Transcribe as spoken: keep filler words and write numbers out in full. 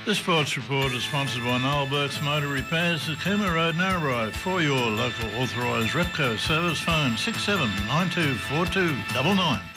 This sports report is sponsored by Noel Burke's Motor Repairs at Cooma Road, Narrabri. For your local authorised Repco service, phone six seven nine two four two nine nine.